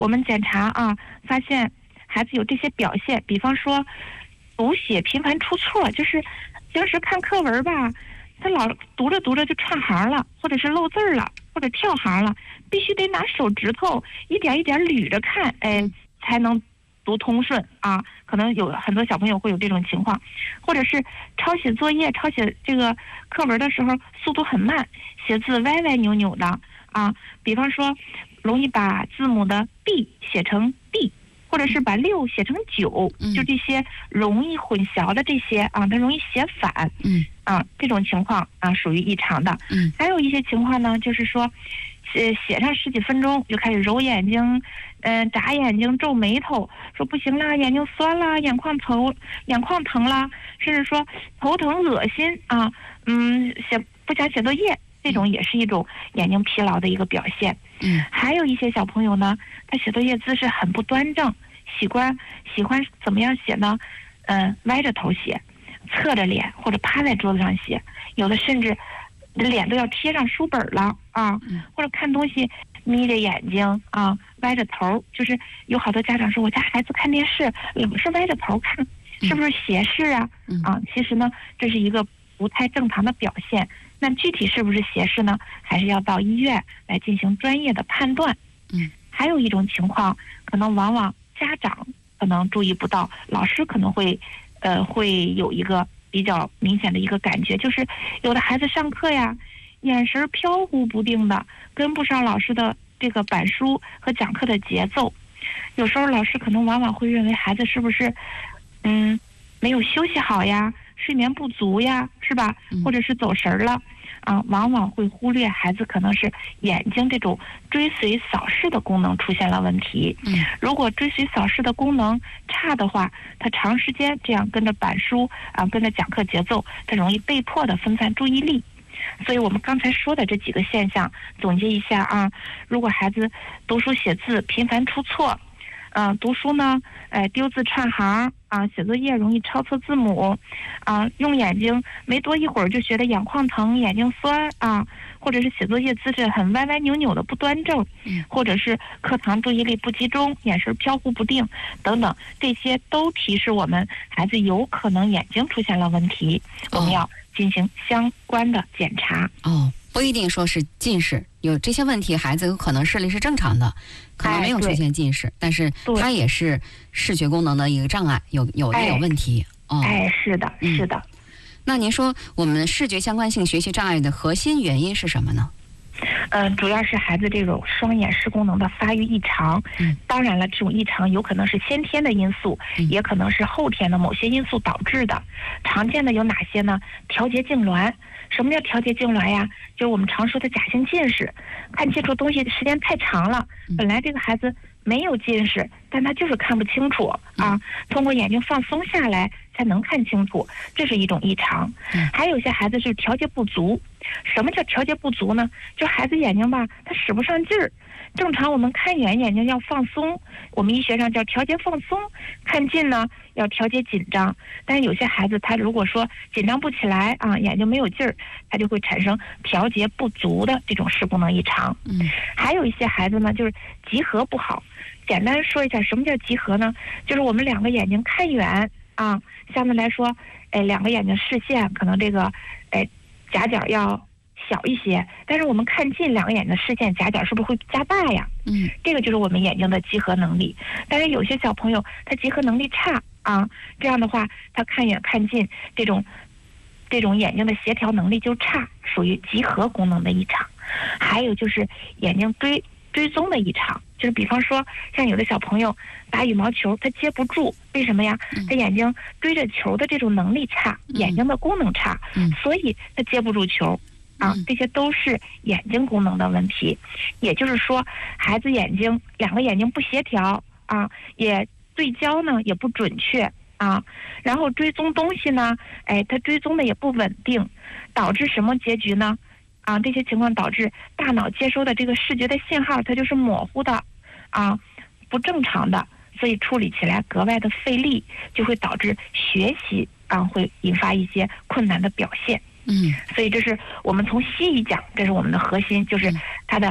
我们检查啊，发现孩子有这些表现，比方说读写频繁出错，就是平时看课文吧，他老读着读着就串行了，或者是漏字了，或者跳行了，必须得拿手指头一点一点捋着看，才能读通顺啊。可能有很多小朋友会有这种情况，或者是抄写作业、抄写这个课文的时候速度很慢，写字歪歪扭扭的啊。比方说，容易把字母的 B 写成 D， 或者是把6写成9，就这些容易混淆的这些啊，他容易写反，这种情况啊属于异常的。还有一些情况呢，就是说，写上10几分钟就开始揉眼睛，眨眼睛、皱眉头，说不行啦，眼睛酸啦，眼眶疼啦，甚至说头疼、恶心啊，不想写作业，这种也是一种眼睛疲劳的一个表现。还有一些小朋友呢，他写作业姿势很不端正，喜欢怎么样写呢？歪着头写，侧着脸或者趴在桌子上写，有的甚至脸都要贴上书本了啊，或者看东西眯着眼睛啊，歪着头，就是有好多家长说我家孩子看电视老是歪着头看，是不是斜视啊？其实呢，这是一个不太正常的表现。那具体是不是斜视呢？还是要到医院来进行专业的判断。还有一种情况，可能往往家长可能注意不到，老师可能会有一个比较明显的一个感觉，就是有的孩子上课呀，眼神飘忽不定的，跟不上老师的这个板书和讲课的节奏。有时候老师可能往往会认为孩子是不是没有休息好呀，睡眠不足呀，是吧？或者是走神了啊，往往会忽略孩子可能是眼睛这种追随扫视的功能出现了问题。如果追随扫视的功能差的话，他长时间这样跟着板书啊，跟着讲课节奏，他容易被迫的分散注意力。所以我们刚才说的这几个现象，总结一下啊，如果孩子读书写字频繁出错，读书呢，丢字串行啊，写作业容易抄错字母，用眼睛没多一会儿就觉得眼眶疼、眼睛酸啊，或者是写作业姿势很歪歪扭扭的不端正，或者是课堂注意力不集中、眼神飘忽不定等等，这些都提示我们孩子有可能眼睛出现了问题，我们要进行相关的检查。 不一定说是近视，有这些问题，孩子有可能视力是正常的，可能没有出现近视，但是他也是视觉功能的一个障碍，有问题。 是的，是的。 那您说我们视觉相关性学习障碍的核心原因是什么呢？ 主要是孩子这种双眼视功能的发育异常。当然了，这种异常有可能是先天的因素，也可能是后天的某些因素导致的。常见的有哪些呢？调节痉挛。什么叫调节痉挛呀？就是我们常说的假性近视，看清楚东西的时间太长了。本来这个孩子没有近视，但他就是看不清楚啊，通过眼睛放松下来才能看清楚，这是一种异常。还有些孩子是调节不足。什么叫调节不足呢？就孩子眼睛吧，他使不上劲儿。正常我们看远眼睛要放松，我们医学上叫调节放松，看近呢要调节紧张。但是有些孩子他如果说紧张不起来啊，眼睛没有劲儿，他就会产生调节不足的这种视功能异常。还有一些孩子呢，就是集合不好。简单说一下什么叫集合呢？就是我们两个眼睛看远啊，相对来说两个眼睛视线可能这个夹角要小一些，但是我们看近两个眼睛视线夹角是不是会加大呀？这个就是我们眼睛的集合能力。但是有些小朋友他集合能力差啊，这样的话他看远看近这种眼睛的协调能力就差，属于集合功能的异常。还有就是眼睛追踪的异常，就是比方说像有的小朋友打羽毛球他接不住，为什么呀？他眼睛追着球的这种能力差，眼睛的功能差，所以他接不住球啊，这些都是眼睛功能的问题。也就是说孩子两个眼睛不协调啊，也对焦呢也不准确啊，然后追踪东西呢他追踪的也不稳定，导致什么结局呢？这些情况导致大脑接收的这个视觉的信号它就是模糊的啊，不正常的，所以处理起来格外的费力，就会导致学习会引发一些困难的表现。所以这是我们从西医讲，这是我们的核心，就是它的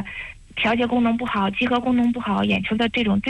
调节功能不好、集合功能不好、眼球的这种